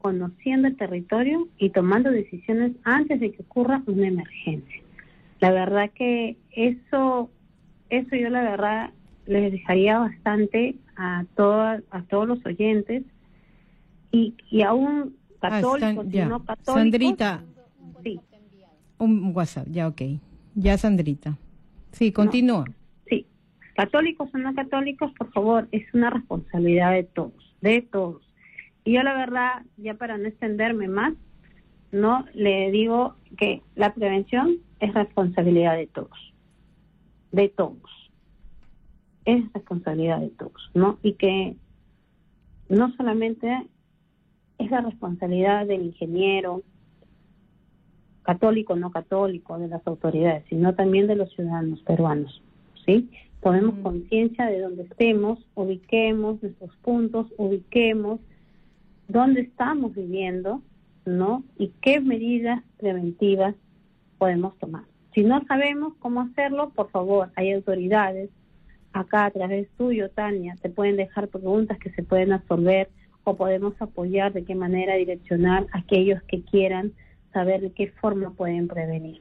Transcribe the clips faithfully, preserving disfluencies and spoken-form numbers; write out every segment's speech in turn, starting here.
conociendo el territorio y tomando decisiones antes de que ocurra una emergencia. La verdad que eso, eso yo la verdad les dejaría bastante a todas, a todos los oyentes y, y aún católicos ah, y no católicos. Sandrita, sí. Un WhatsApp, ya ok. Ya Sandrita. Sí, continúa. No, sí, católicos o no católicos, por favor, es una responsabilidad de todos, de todos. Y yo la verdad, ya para no extenderme más, no le digo que la prevención es responsabilidad de todos, de todos, es responsabilidad de todos, ¿no? Y que no solamente es la responsabilidad del ingeniero, católico, no católico, de las autoridades, sino también de los ciudadanos peruanos, ¿sí? Tomemos mm. conciencia de dónde estemos, ubiquemos nuestros puntos, ubiquemos dónde estamos viviendo, ¿no? Y qué medidas preventivas podemos tomar. Si no sabemos cómo hacerlo, por favor, hay autoridades, acá a través tuyo, Tania, te pueden dejar preguntas que se pueden absorber o podemos apoyar de qué manera direccionar a aquellos que quieran saber de qué forma pueden prevenir.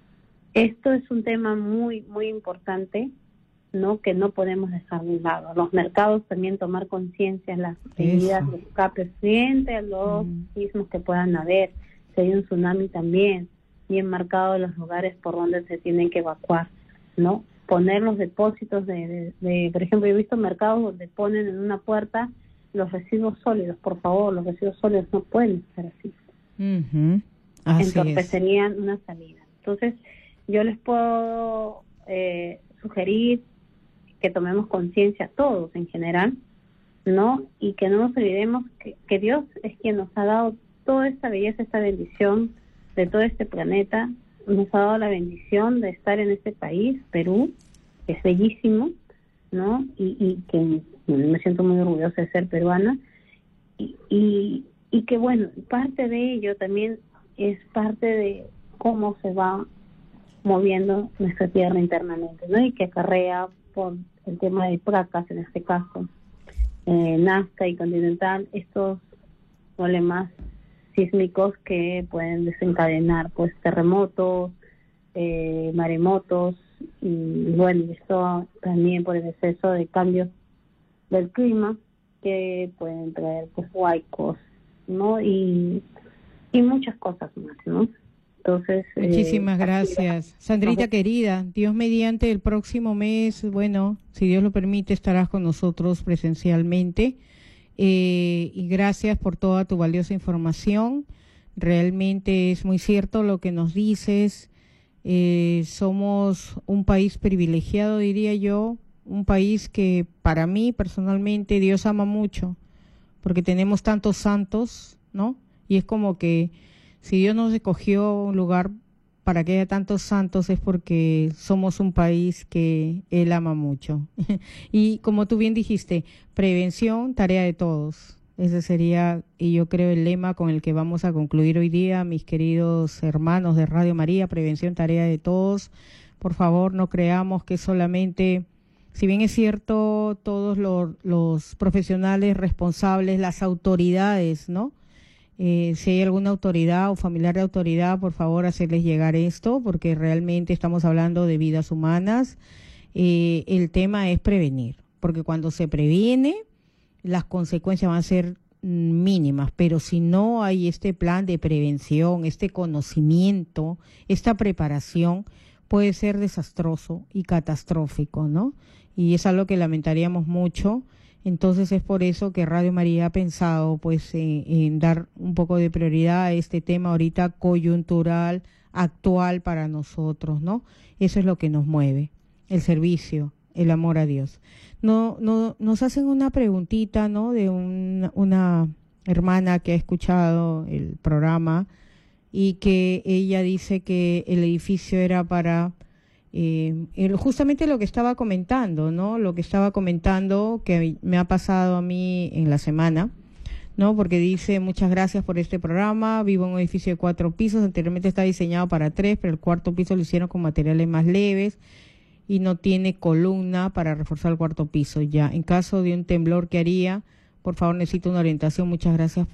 Esto es un tema muy, muy importante, ¿no? Que no podemos dejar de lado. Los mercados también tomar conciencia en las medidas de escape frente a los mm. sismos que puedan haber. Si hay un tsunami también, bien marcados los lugares por donde se tienen que evacuar, ¿no? Poner los depósitos de, de, de, por ejemplo, he visto mercados donde ponen en una puerta los residuos sólidos. Por favor, los residuos sólidos no pueden estar así. Uh-huh. Así entorpecerían es. Una salida. Entonces, yo les puedo eh, sugerir que tomemos conciencia todos en general, ¿no? Y que no nos olvidemos que, que Dios es quien nos ha dado toda esta belleza, esta bendición de todo este planeta, nos ha dado la bendición de estar en este país, Perú, que es bellísimo, ¿no? Y, y que me siento muy orgullosa de ser peruana, y, y, y que bueno, parte de ello también es parte de cómo se va moviendo nuestra tierra internamente, ¿no? Y que acarrea por el tema de placas, en este caso, eh, Nazca y Continental, estos problemas sísmicos que pueden desencadenar pues terremotos, eh, maremotos, y bueno, esto también por el exceso de cambios del clima que pueden traer pues huaicos, ¿no? Y, y muchas cosas más, ¿no? Entonces, muchísimas eh, gracias. Sandrita no, querida, Dios mediante el próximo mes, bueno, si Dios lo permite, estarás con nosotros presencialmente. Eh, y gracias por toda tu valiosa información. Realmente es muy cierto lo que nos dices. Eh, somos un país privilegiado, diría yo, un país que para mí personalmente Dios ama mucho, porque tenemos tantos santos, ¿no? Y es como que si Dios nos escogió un lugar para que haya tantos santos es porque somos un país que Él ama mucho. Y como tú bien dijiste, prevención, tarea de todos. Ese sería, y yo creo, el lema con el que vamos a concluir hoy día, mis queridos hermanos de Radio María, prevención, tarea de todos. Por favor, no creamos que solamente, si bien es cierto, todos los, los profesionales responsables, las autoridades, ¿no? Eh, si hay alguna autoridad o familiar de autoridad, por favor, hacerles llegar esto, porque realmente estamos hablando de vidas humanas. Eh, el tema es prevenir, porque cuando se previene, las consecuencias van a ser mínimas, pero si no hay este plan de prevención, este conocimiento, esta preparación, puede ser desastroso y catastrófico, ¿no? Y es algo que lamentaríamos mucho. Entonces es por eso que Radio María ha pensado pues en, en dar un poco de prioridad a este tema ahorita coyuntural, actual para nosotros, ¿no? Eso es lo que nos mueve, el servicio, el amor a Dios. No, no, nos hacen una preguntita, ¿no? De un, una hermana que ha escuchado el programa y que ella dice que el edificio era para... Eh, justamente lo que estaba comentando, ¿no? Lo que estaba comentando que me ha pasado a mí en la semana, ¿no? Porque dice, muchas gracias por este programa, vivo en un edificio de cuatro pisos, anteriormente está diseñado para tres, pero el cuarto piso lo hicieron con materiales más leves y no tiene columna para reforzar el cuarto piso ya. En caso de un temblor, ¿qué haría? Por favor, necesito una orientación, muchas gracias.